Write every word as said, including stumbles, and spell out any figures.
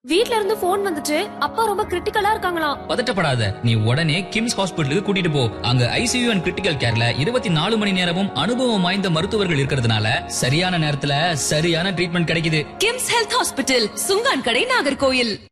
வீட்ல இருந்து போன் வந்துச்சு, அப்பா ரொம்ப கிரிட்டிக்கலா இருக்காங்களாம். பதட்டப்படாத, நீ உடனே கிம்ஸ் ஹாஸ்பிடலுக்கு கூட்டிட்டு போ. அங்க ஐசியூ அண்ட் கிரிட்டிக்கல் கேர்ல இருபத்தி நாலு மணி நேரமும் அனுபவம் வாய்ந்த மருத்துவர்கள் இருக்கிறதுனால சரியான நேரத்துல சரியான ட்ரீட்மெண்ட் கிடைக்குது. கிம்ஸ் ஹெல்த் ஹாஸ்பிட்டல், சுங்கான் கடை, நாகர்கோயில்.